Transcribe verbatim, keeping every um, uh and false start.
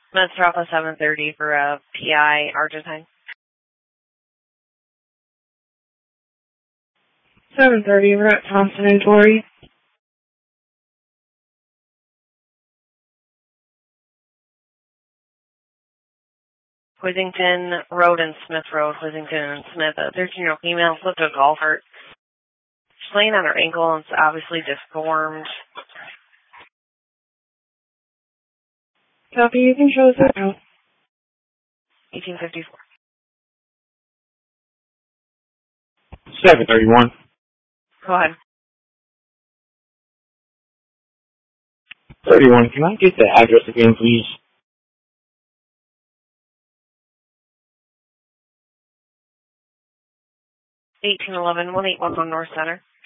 Smith Alpha seven thirty for a P I Argentine. seven thirty, we're at Thompson and Torrey. Whittington Road and Smith Road, Whittington and Smith. A thirteen-year-old female slipped a golf cart. She's laying on her ankle and it's obviously deformed. Copy, you can show us that out. eighteen fifty-four. seven thirty-one. Go ahead. thirty-one, can I get the address again, please? eighteen eleven, one eight one one North Center.